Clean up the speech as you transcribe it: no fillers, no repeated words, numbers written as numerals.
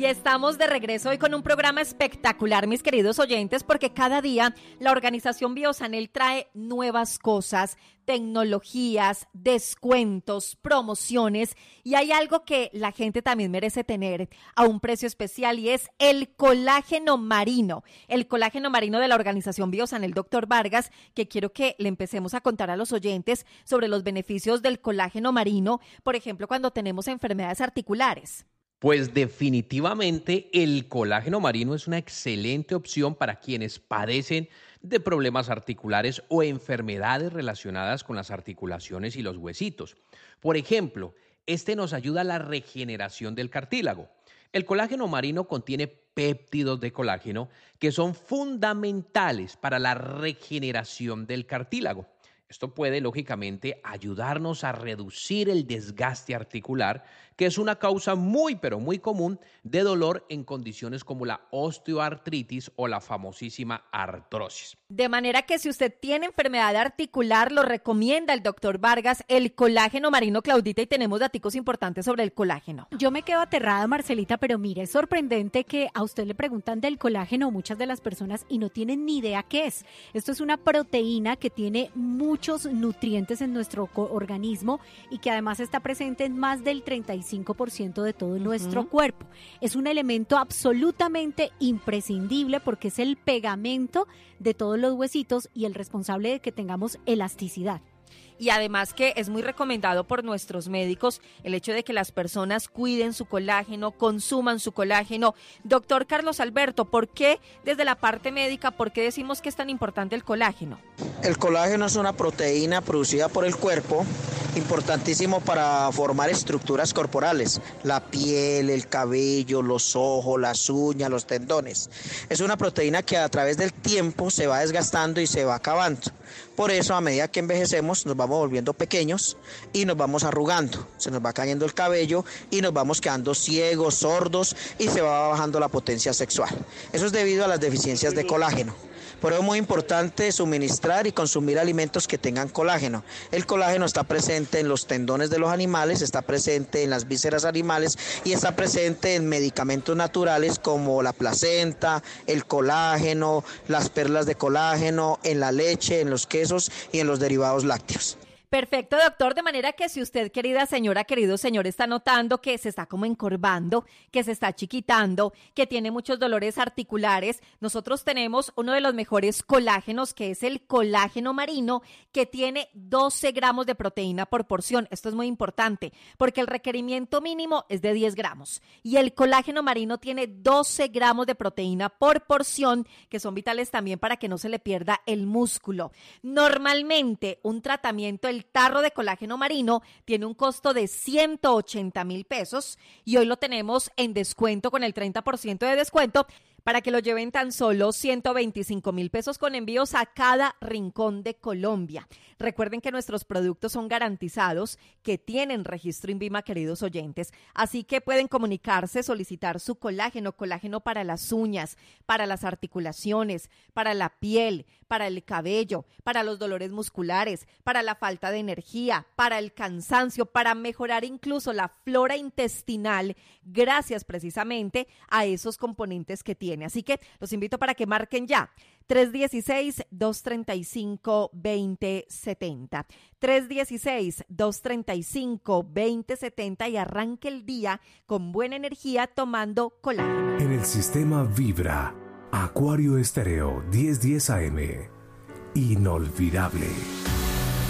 Y estamos de regreso hoy con un programa espectacular, mis queridos oyentes, porque cada día la organización Biosanel trae nuevas cosas, tecnologías, descuentos, promociones, y hay algo que la gente también merece tener a un precio especial y es el colágeno marino. El colágeno marino de la organización Biosanel, doctor Vargas, que quiero que le empecemos a contar a los oyentes sobre los beneficios del colágeno marino, por ejemplo, cuando tenemos enfermedades articulares. Pues definitivamente el colágeno marino es una excelente opción para quienes padecen de problemas articulares o enfermedades relacionadas con las articulaciones y los huesitos. Por ejemplo, este nos ayuda a la regeneración del cartílago. El colágeno marino contiene péptidos de colágeno que son fundamentales para la regeneración del cartílago. Esto puede, lógicamente, ayudarnos a reducir el desgaste articular, que es una causa muy, pero muy común de dolor en condiciones como la osteoartritis o la famosísima artrosis. De manera que si usted tiene enfermedad articular, lo recomienda el doctor Vargas, el colágeno marino, Claudita, y tenemos datos importantes sobre el colágeno. Yo me quedo aterrada, Marcelita, pero mire, es sorprendente que a usted le preguntan del colágeno muchas de las personas y no tienen ni idea qué es. Esto es una proteína que tiene muchos nutrientes en nuestro organismo y que además está presente en más del 35% de todo nuestro cuerpo. Es un elemento absolutamente imprescindible porque es el pegamento de todos los huesitos y el responsable de que tengamos elasticidad. Y además que es muy recomendado por nuestros médicos el hecho de que las personas cuiden su colágeno, consuman su colágeno. Doctor Carlos Alberto, ¿por qué desde la parte médica, por qué decimos que es tan importante el colágeno? El colágeno es una proteína producida por el cuerpo, importantísimo para formar estructuras corporales, la piel, el cabello, los ojos, las uñas, los tendones. Es una proteína que a través del tiempo se va desgastando y se va acabando. Por eso, a medida que envejecemos, nos vamos volviendo pequeños y nos vamos arrugando. Se nos va cayendo el cabello y nos vamos quedando ciegos, sordos y se va bajando la potencia sexual. Eso es debido a las deficiencias de colágeno. Por eso es muy importante suministrar y consumir alimentos que tengan colágeno. El colágeno está presente en los tendones de los animales, está presente en las vísceras animales y está presente en medicamentos naturales como la placenta, el colágeno, las perlas de colágeno, en la leche, en los quesos y en los derivados lácteos. Perfecto, doctor, de manera que si usted, querida señora, querido señor, está notando que se está como encorvando, que se está chiquitando, que tiene muchos dolores articulares, nosotros tenemos uno de los mejores colágenos, que es el colágeno marino, que tiene 12 gramos de proteína por porción. Esto es muy importante, porque el requerimiento mínimo es de 10 gramos, y el colágeno marino tiene 12 gramos de proteína por porción, que son vitales también para que no se le pierda el músculo. Normalmente, un tratamiento, el tarro de colágeno marino tiene un costo de 180,000 pesos y hoy lo tenemos en descuento con el 30% de descuento para que lo lleven tan solo 125,000 pesos con envíos a cada rincón de Colombia. Recuerden que nuestros productos son garantizados, que tienen registro INVIMA, queridos oyentes, así que pueden comunicarse, solicitar su colágeno para las uñas, para las articulaciones, para la piel, para el cabello, para los dolores musculares, para la falta de energía, para el cansancio, para mejorar incluso la flora intestinal, gracias precisamente a esos componentes que tiene. Así que los invito para que marquen ya 316-235-2070, 316-235-2070 y arranque el día con buena energía tomando colágeno. En el sistema Vibra, Acuario Estéreo 1010 AM. Inolvidable.